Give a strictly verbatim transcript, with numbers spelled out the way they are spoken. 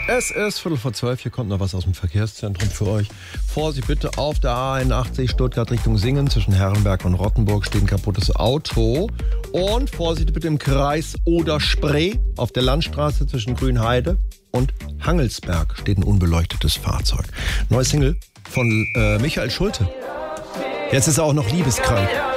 Es ist Viertel vor zwölf, hier kommt noch was aus dem Verkehrszentrum für euch. Vorsicht bitte, auf der A einundachtzig Stuttgart Richtung Singen zwischen Herrenberg und Rottenburg steht ein kaputtes Auto. Und Vorsicht bitte im Kreis Oder-Spree auf der Landstraße zwischen Grünheide und Hangelsberg steht ein unbeleuchtetes Fahrzeug. Neue Single von äh, Michael Schulte. Jetzt ist er auch noch liebeskrank.